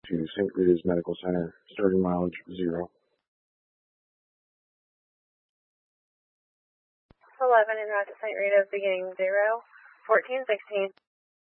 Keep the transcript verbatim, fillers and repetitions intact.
to Saint Rita's Medical Center, starting mileage zero. eleven en route to Saint Rita's, beginning zero, fourteen sixteen.